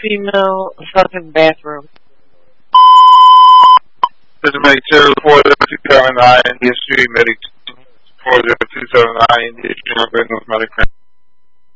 female fucking bathroom. This is Medic 240-279, history, Medic 240-279, history, North Medic